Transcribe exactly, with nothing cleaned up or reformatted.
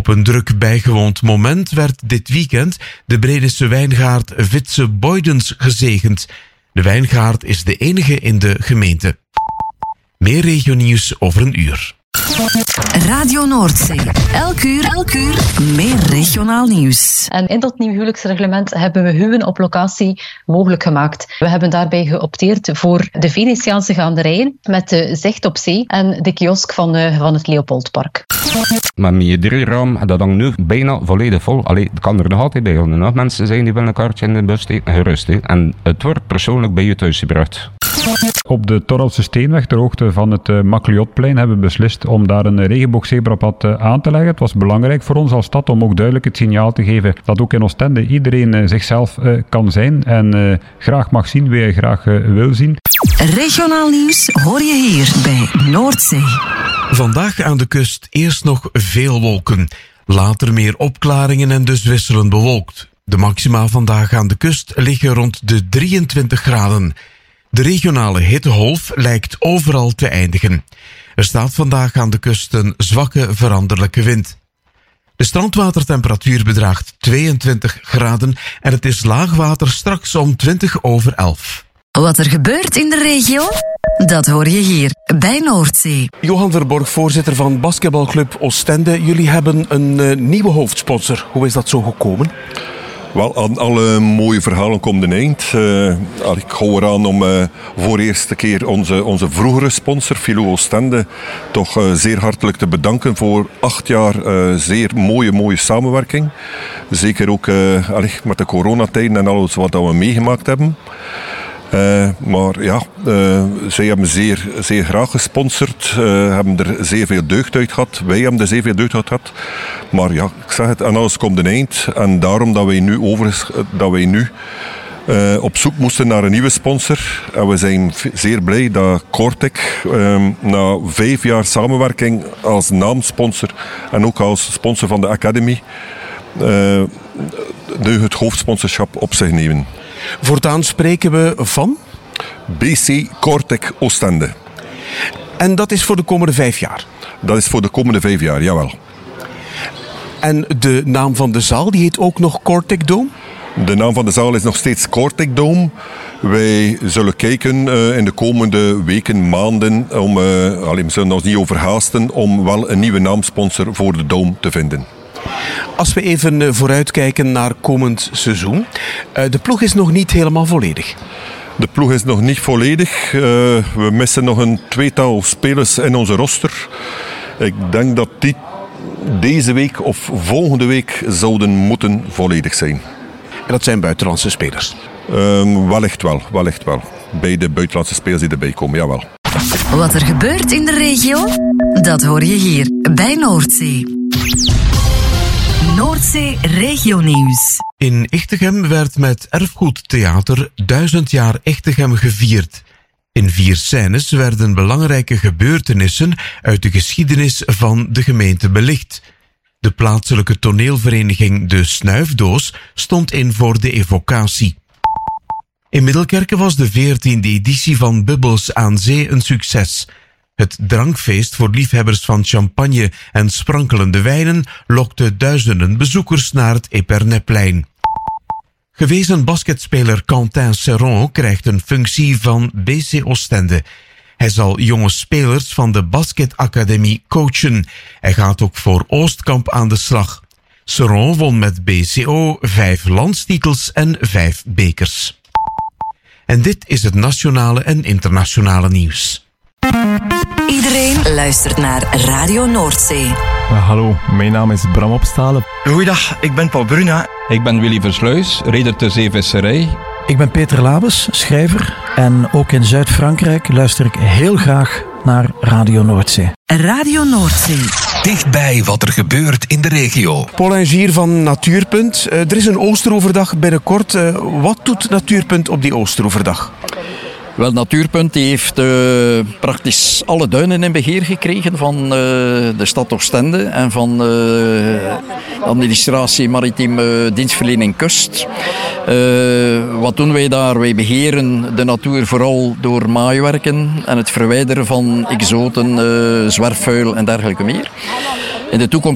Op een druk bijgewoond moment werd dit weekend de Bredese wijngaard Vitse Boydens gezegend. De wijngaard is de enige in de gemeente. Meer regionieuws over een uur. Radio Noordzee. Elk uur, elk uur meer regionaal nieuws. En in dat nieuw huwelijksreglement hebben we huwen op locatie mogelijk gemaakt. We hebben daarbij geopteerd voor de Venetiaanse gaanderijen met de zicht op zee en de kiosk van, uh, van het Leopoldpark. Maar met je drie raam, dat hangt nu bijna volledig vol. Allee, het kan er nog altijd bij houden. Nog mensen zijn die willen een kaartje in de bus steken, gerust. He. En het wordt persoonlijk bij je thuis gebracht. Op de Torrelse Steenweg, ter hoogte van het uh, Macliotplein, hebben we beslist om daar een regenboogzebrapad uh, aan te leggen. Het was belangrijk voor ons als stad om ook duidelijk het signaal te geven dat ook in Oostende iedereen uh, zichzelf uh, kan zijn en uh, graag mag zien wie hij graag uh, wil zien. Regionaal nieuws hoor je hier bij Noordzee. Vandaag aan de kust eerst nog veel wolken. Later meer opklaringen en dus wisselend bewolkt. De maxima vandaag aan de kust liggen rond de drieëntwintig graden. De regionale hittegolf lijkt overal te eindigen. Er staat vandaag aan de kust een zwakke veranderlijke wind. De strandwatertemperatuur bedraagt tweeëntwintig graden en het is laagwater straks om twintig over elf. Wat er gebeurt in de regio, dat hoor je hier bij Noordzee. Johan Verborg, voorzitter van basketbalclub Oostende. Jullie hebben een uh, nieuwe hoofdsponsor. Hoe is dat zo gekomen? Wel, aan alle mooie verhalen komt een eind. Uh, ik hou eraan om uh, voor de eerste keer onze, onze vroegere sponsor, Filou Oostende, toch uh, zeer hartelijk te bedanken voor acht jaar uh, zeer mooie, mooie samenwerking. Zeker ook uh, allee, met de coronatijden en alles wat we meegemaakt hebben. Uh, maar ja, uh, zij hebben zeer, zeer graag gesponsord, uh, hebben er zeer veel deugd uit gehad. Wij hebben er zeer veel deugd uit gehad. Maar ja, ik zeg het, aan alles komt een eind. En daarom dat wij nu, over, dat wij nu uh, op zoek moesten naar een nieuwe sponsor. En we zijn v- zeer blij dat Cortec, uh, na vijf jaar samenwerking als naamsponsor en ook als sponsor van de Academy, uh, nu het hoofdsponsorschap op zich nemen. Voortaan spreken we van? B C Cortec Oostende. En dat is voor de komende vijf jaar? Dat is voor de komende vijf jaar, jawel. En de naam van de zaal, die heet ook nog Cortec Dome? De naam van de zaal is nog steeds Cortec Dome. Wij zullen kijken uh, in de komende weken, maanden, om, uh, allee, we zullen ons niet overhaasten, om wel een nieuwe naamsponsor voor de Dome te vinden. Als we even vooruitkijken naar komend seizoen. De ploeg is nog niet helemaal volledig. De ploeg is nog niet volledig. Uh, we missen nog een tweetal spelers in onze roster. Ik denk dat die deze week of volgende week zouden moeten volledig zijn. En dat zijn buitenlandse spelers? Um, wellicht wel, wellicht wel. Bij de buitenlandse spelers die erbij komen, jawel. Wat er gebeurt in de regio, dat hoor je hier bij Noordzee. Noordzee Regionieuws. In Echtegem werd met Erfgoedtheater duizend jaar Echtegem gevierd. In vier scènes werden belangrijke gebeurtenissen uit de geschiedenis van de gemeente belicht. De plaatselijke toneelvereniging De Snuifdoos stond in voor de evocatie. In Middelkerke was de veertiende editie van Bubbels aan Zee een succes. Het drankfeest voor liefhebbers van champagne en sprankelende wijnen lokte duizenden bezoekers naar het Eperneplein. Gewezen basketspeler Quentin Serron krijgt een functie van B C Oostende. Hij zal jonge spelers van de basketacademie coachen. Hij gaat ook voor Oostkamp aan de slag. Serron won met B C O vijf landstitels en vijf bekers. En dit is het nationale en internationale nieuws. Iedereen luistert naar Radio Noordzee. Uh, hallo, mijn naam is Bram Opstalen. Goeiedag, ik ben Paul Bruna. Ik ben Willy Versluis, ridder ter zeevisserij. Ik ben Peter Labes, schrijver. En ook in Zuid-Frankrijk luister ik heel graag naar Radio Noordzee. Radio Noordzee. Dichtbij wat er gebeurt in de regio. Paul en Gier van Natuurpunt. Uh, er is een Oosteroverdag binnenkort. Uh, wat doet Natuurpunt op die Oosteroverdag? Wel, Natuurpunt die heeft uh, praktisch alle duinen in beheer gekregen van uh, de stad Oostende en van uh, de administratie Maritieme Dienstverlening Kust. Uh, wat doen wij daar? Wij beheren de natuur vooral door maaiwerken en het verwijderen van exoten, uh, zwerfvuil en dergelijke meer. In de toekomst